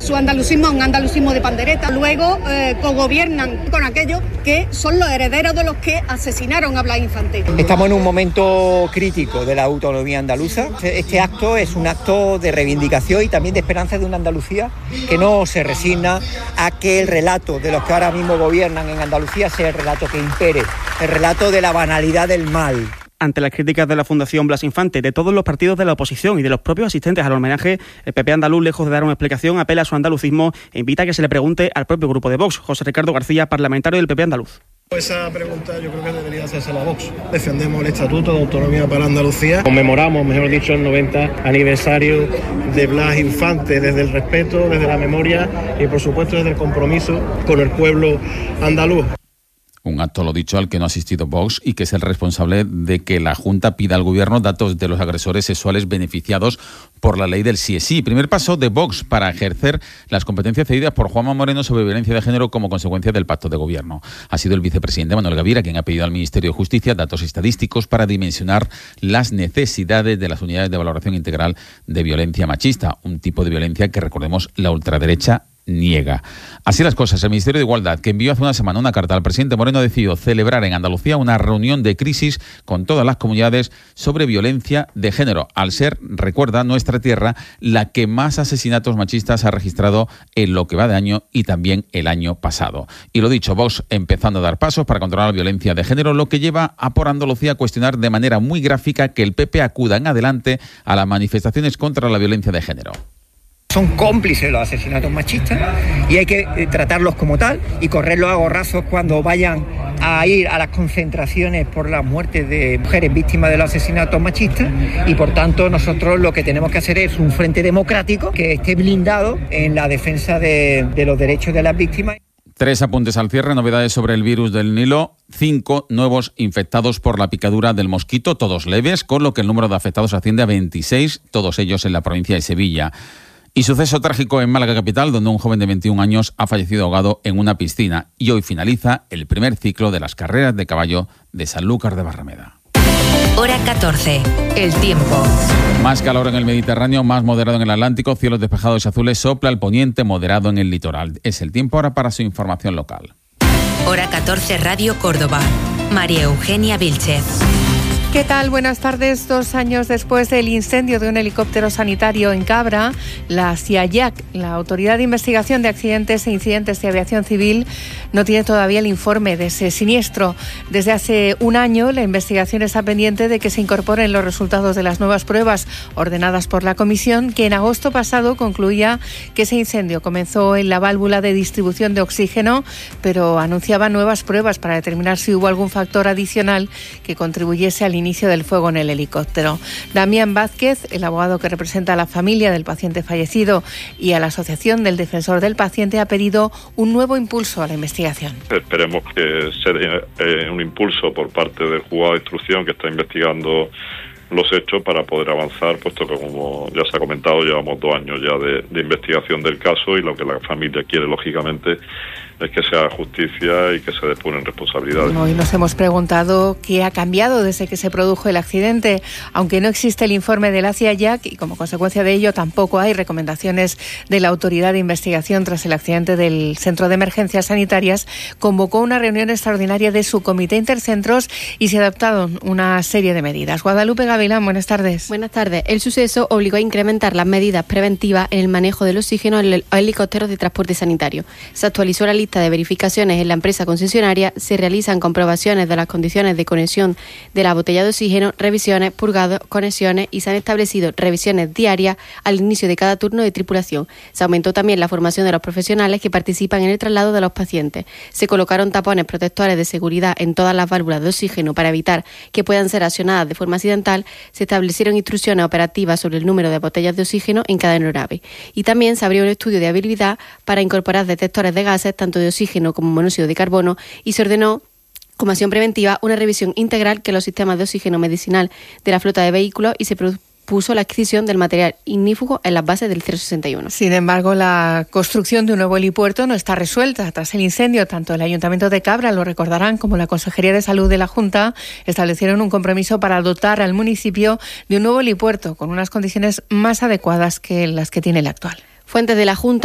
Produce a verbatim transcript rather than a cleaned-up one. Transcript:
Su andalucismo es un andalucismo de pandereta. Luego eh, cogobiernan con aquellos que son los herederos de los que asesinaron a Blas Infante. Estamos en un momento crítico de la autonomía andaluza. Este acto es un acto de reivindicación y también de esperanza de una Andalucía que no se resigna a que el relato de los que ahora mismo gobiernan en Andalucía sea el relato que impere, el relato de la banalidad del mal. Ante las críticas de la Fundación Blas Infante, de todos los partidos de la oposición y de los propios asistentes al homenaje, el P P andaluz, lejos de dar una explicación, apela a su andalucismo e invita a que se le pregunte al propio grupo de Vox. José Ricardo García, parlamentario del P P andaluz. Esa pregunta yo creo que debería hacerse a Vox. Defendemos el Estatuto de Autonomía para Andalucía. Conmemoramos, mejor dicho, el noventa aniversario de Blas Infante desde el respeto, desde la memoria y, por supuesto, desde el compromiso con el pueblo andaluz. Un acto, lo dicho, al que no ha asistido Vox y que es el responsable de que la Junta pida al Gobierno datos de los agresores sexuales beneficiados por la ley del sí es sí. Primer paso de Vox para ejercer las competencias cedidas por Juanma Moreno sobre violencia de género como consecuencia del pacto de gobierno. Ha sido el vicepresidente Manuel Gavira quien ha pedido al Ministerio de Justicia datos estadísticos para dimensionar las necesidades de las unidades de valoración integral de violencia machista, un tipo de violencia que, recordemos, la ultraderecha niega. Así las cosas, el Ministerio de Igualdad, que envió hace una semana una carta al presidente Moreno, decidió celebrar en Andalucía una reunión de crisis con todas las comunidades sobre violencia de género, al ser, recuerda, nuestra tierra la que más asesinatos machistas ha registrado en lo que va de año y también el año pasado. Y lo dicho, Vox empezando a dar pasos para controlar la violencia de género, lo que lleva a por Andalucía a cuestionar de manera muy gráfica que el P P acuda en adelante a las manifestaciones contra la violencia de género. Son cómplices de los asesinatos machistas y hay que eh, tratarlos como tal y correrlos a gorrazos cuando vayan a ir a las concentraciones por las muertes de mujeres víctimas de los asesinatos machistas, y por tanto nosotros lo que tenemos que hacer es un frente democrático que esté blindado en la defensa de, de los derechos de las víctimas. Tres apuntes al cierre, novedades sobre el virus del Nilo, cinco nuevos infectados por la picadura del mosquito, todos leves, con lo que el número de afectados asciende a veintiséis, todos ellos en la provincia de Sevilla. Y suceso trágico en Málaga capital, donde un joven de veintiún años ha fallecido ahogado en una piscina. Y hoy finaliza el primer ciclo de las carreras de caballo de Sanlúcar de Barrameda. Hora catorce. El tiempo. Más calor en el Mediterráneo, más moderado en el Atlántico, cielos despejados y azules, sopla el poniente, moderado en el litoral. Es el tiempo ahora para su información local. Hora catorce, Radio Córdoba. María Eugenia Vilchez. ¿Qué tal? Buenas tardes. Dos años después del incendio de un helicóptero sanitario en Cabra, la SIAYAC, la Autoridad de Investigación de Accidentes e Incidentes de Aviación Civil, no tiene todavía el informe de ese siniestro. Desde hace un año, la investigación está pendiente de que se incorporen los resultados de las nuevas pruebas ordenadas por la comisión, que en agosto pasado concluía que ese incendio comenzó en la válvula de distribución de oxígeno, pero anunciaba nuevas pruebas para determinar si hubo algún factor adicional que contribuyese al inicio del fuego en el helicóptero. Damián Vázquez, el abogado que representa a la familia del paciente fallecido y a la Asociación del Defensor del Paciente, ha pedido un nuevo impulso a la investigación. Esperemos que se dé eh, un impulso por parte del juzgado de instrucción que está investigando los hechos para poder avanzar, puesto que, como ya se ha comentado, llevamos dos años ya de, de investigación del caso, y lo que la familia quiere, lógicamente, es que se haga justicia y que se depuren responsabilidades. Hoy nos hemos preguntado qué ha cambiado desde que se produjo el accidente. Aunque no existe el informe de la SIAYAC y como consecuencia de ello tampoco hay recomendaciones de la Autoridad de Investigación tras el accidente del Centro de Emergencias Sanitarias, convocó una reunión extraordinaria de su comité intercentros y se adoptaron una serie de medidas. Guadalupe Gavilán, buenas tardes. Buenas tardes. El suceso obligó a incrementar las medidas preventivas en el manejo del oxígeno en helicópteros de transporte sanitario. Se actualizó la lista de verificaciones en la empresa concesionaria, se realizan comprobaciones de las condiciones de conexión de la botella de oxígeno, revisiones, purgados, conexiones, y se han establecido revisiones diarias al inicio de cada turno de tripulación. Se aumentó también la formación de los profesionales que participan en el traslado de los pacientes. Se colocaron tapones protectores de seguridad en todas las válvulas de oxígeno para evitar que puedan ser accionadas de forma accidental. Se establecieron instrucciones operativas sobre el número de botellas de oxígeno en cada aeronave. Y también se abrió un estudio de habilidad para incorporar detectores de gases, tanto de oxígeno como monóxido de carbono, y se ordenó, como acción preventiva, una revisión integral que los sistemas de oxígeno medicinal de la flota de vehículos, y se propuso la adquisición del material ignífugo en las bases del cero sesenta y uno. Sin embargo, la construcción de un nuevo helipuerto no está resuelta. Tras el incendio, tanto el Ayuntamiento de Cabra, lo recordarán, como la Consejería de Salud de la Junta establecieron un compromiso para dotar al municipio de un nuevo helipuerto con unas condiciones más adecuadas que las que tiene el actual. Fuentes de la Junta